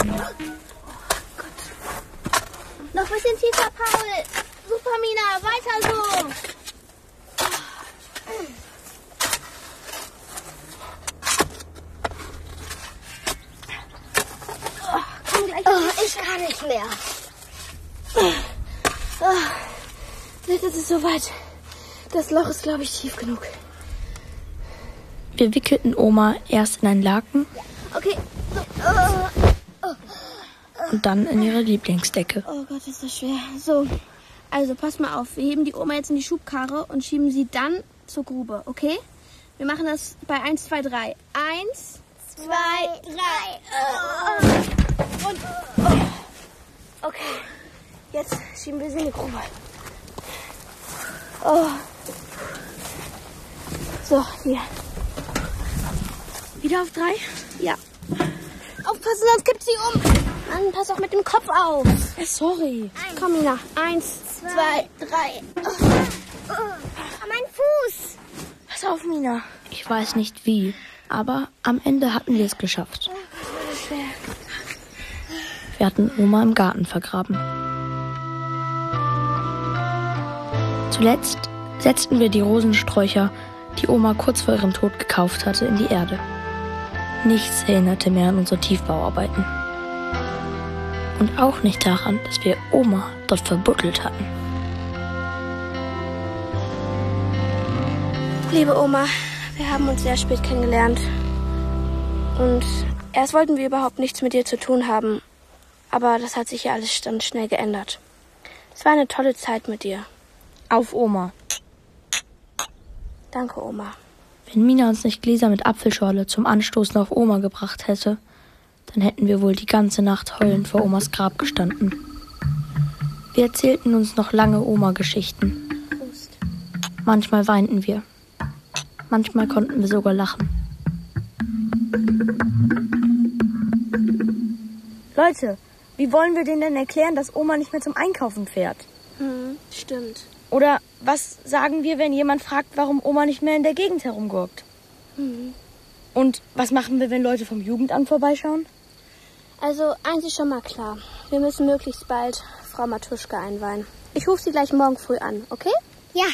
Gott. Noch ein bisschen tiefer, Paul. Super, Mina. Weiter so. Komm gleich. Ich kann nicht mehr. Jetzt ist es soweit. Das Loch ist, glaube ich, tief genug. Wir wickelten Oma erst in einen Laken Okay. und dann in ihre Lieblingsdecke. Oh Gott, ist das schwer. So, also pass mal auf. Wir heben die Oma jetzt in die Schubkarre und schieben sie dann zur Grube, okay? Wir machen das bei 1, 2, 3. 1, 2, 3. Und... Okay, jetzt schieben wir sie in die Grube. Oh. So, hier. Wieder auf 3? Ja. Aufpassen, sonst kippt sie um. Mann, pass auch mit dem Kopf auf. Sorry. Komm, Mina. 1, 2, 3. Mein Fuß. Pass auf, Mina. Ich weiß nicht wie, aber am Ende hatten wir es geschafft. Wir hatten Oma im Garten vergraben. Zuletzt setzten wir die Rosensträucher, die Oma kurz vor ihrem Tod gekauft hatte, in die Erde. Nichts erinnerte mehr an unsere Tiefbauarbeiten. Und auch nicht daran, dass wir Oma dort verbuddelt hatten. Liebe Oma, wir haben uns sehr spät kennengelernt. Und erst wollten wir überhaupt nichts mit dir zu tun haben. Aber das hat sich ja alles dann schnell geändert. Es war eine tolle Zeit mit dir. Auf Oma. Danke, Oma. Wenn Mina uns nicht Gläser mit Apfelschorle zum Anstoßen auf Oma gebracht hätte, dann hätten wir wohl die ganze Nacht heulend vor Omas Grab gestanden. Wir erzählten uns noch lange Oma-Geschichten. Prost. Manchmal weinten wir. Manchmal konnten wir sogar lachen. Leute, wie wollen wir denen denn erklären, dass Oma nicht mehr zum Einkaufen fährt? Stimmt. Oder was sagen wir, wenn jemand fragt, warum Oma nicht mehr in der Gegend herumgurkt? Und was machen wir, wenn Leute vom Jugendamt vorbeischauen? Also, eins ist schon mal klar. Wir müssen möglichst bald Frau Matuschka einweihen. Ich rufe sie gleich morgen früh an, okay? Ja.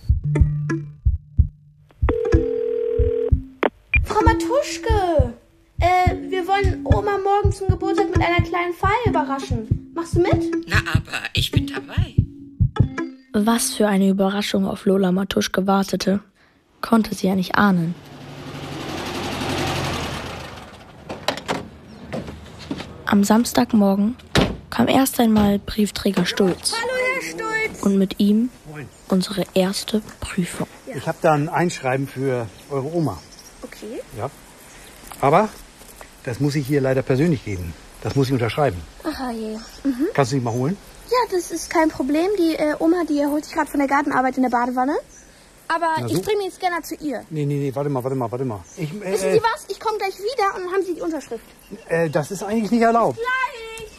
Frau Matuschke! Wir wollen Oma morgen zum Geburtstag mit einer kleinen Feier überraschen. Machst du mit? Na, aber ich bin dabei. Was für eine Überraschung auf Lola Matuschke wartete, konnte sie ja nicht ahnen. Am Samstagmorgen kam erst einmal Briefträger Stulz. Hallo, Herr Stulz! Und mit ihm Moin. unsere erste Prüfung. Ich habe da ein Einschreiben für eure Oma. Okay. Ja. Aber das muss ich hier leider persönlich geben. Das muss ich unterschreiben. Aha je. Kannst du die mal holen? Ja, das ist kein Problem. Die Oma, die erholt sich gerade von der Gartenarbeit in der Badewanne. Aber Na so. ich bringe den Scanner zu ihr. Nee, warte mal. Wissen Sie was? Ich komme gleich wieder und dann haben Sie die Unterschrift. Das ist eigentlich nicht erlaubt.